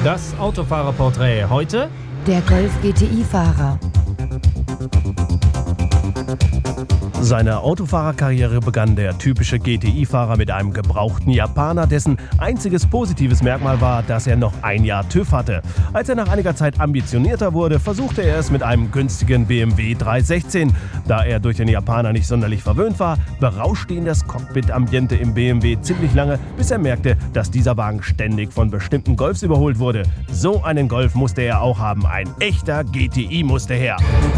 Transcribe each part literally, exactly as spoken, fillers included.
Das Autofahrerporträt heute: Der Golf G T I-Fahrer. Seine Autofahrerkarriere begann der typische G T I-Fahrer mit einem gebrauchten Japaner, dessen einziges positives Merkmal war, dass er noch ein Jahr TÜV hatte. Als er nach einiger Zeit ambitionierter wurde, versuchte er es mit einem günstigen B M W dreihundertsechzehn. Da er durch den Japaner nicht sonderlich verwöhnt war, berauschte ihn das Cockpit-Ambiente im B M W ziemlich lange, bis er merkte, dass dieser Wagen ständig von bestimmten Golfs überholt wurde. So einen Golf musste er auch haben, ein echter G T I musste her.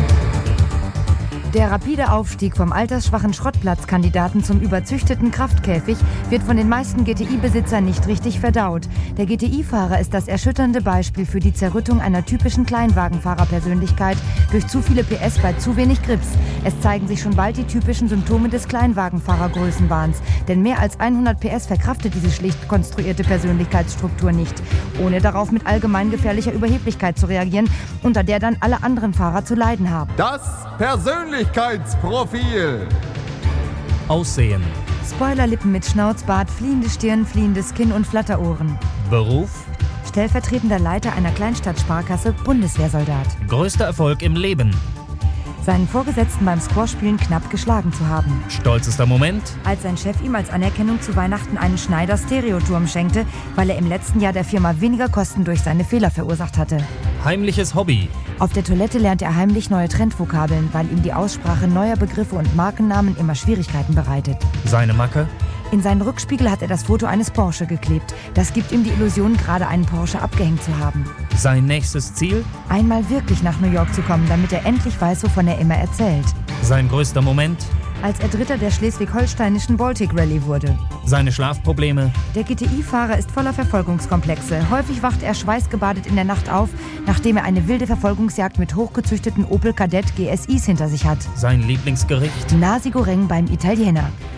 Der rapide Aufstieg vom altersschwachen Schrottplatzkandidaten zum überzüchteten Kraftkäfig wird von den meisten G T I-Besitzern nicht richtig verdaut. Der G T I-Fahrer ist das erschütternde Beispiel für die Zerrüttung einer typischen Kleinwagenfahrerpersönlichkeit durch zu viele P S bei zu wenig Grips. Es zeigen sich schon bald die typischen Symptome des Kleinwagenfahrergrößenwahns. Denn mehr als hundert P S verkraftet diese schlicht konstruierte Persönlichkeitsstruktur nicht, ohne darauf mit allgemein gefährlicher Überheblichkeit zu reagieren, unter der dann alle anderen Fahrer zu leiden haben. Das Persönlichkeitsprofil. Aussehen: Spoilerlippen mit Schnauzbart, fliehende Stirn, fliehendes Kinn und Flatterohren. Beruf: Stellvertretender Leiter einer Kleinstadtsparkasse, Bundeswehrsoldat. Größter Erfolg im Leben: Seinen Vorgesetzten beim Squashspielen knapp geschlagen zu haben. Stolzester Moment: Als sein Chef ihm als Anerkennung zu Weihnachten einen Schneider-Stereoturm schenkte, weil er im letzten Jahr der Firma weniger Kosten durch seine Fehler verursacht hatte. Heimliches Hobby: Auf der Toilette lernt er heimlich neue Trendvokabeln, weil ihm die Aussprache neuer Begriffe und Markennamen immer Schwierigkeiten bereitet. Seine Macke: In seinen Rückspiegel hat er das Foto eines Porsche geklebt. Das gibt ihm die Illusion, gerade einen Porsche abgehängt zu haben. Sein nächstes Ziel: Einmal wirklich nach New York zu kommen, damit er endlich weiß, wovon er immer erzählt. Sein größter Moment: Als er Dritter der schleswig-holsteinischen Baltic Rallye wurde. Seine Schlafprobleme: Der G T I-Fahrer ist voller Verfolgungskomplexe. Häufig wacht er schweißgebadet in der Nacht auf, nachdem er eine wilde Verfolgungsjagd mit hochgezüchteten Opel Kadett G S Is hinter sich hat. Sein Lieblingsgericht: Nasi Goreng beim Italiener.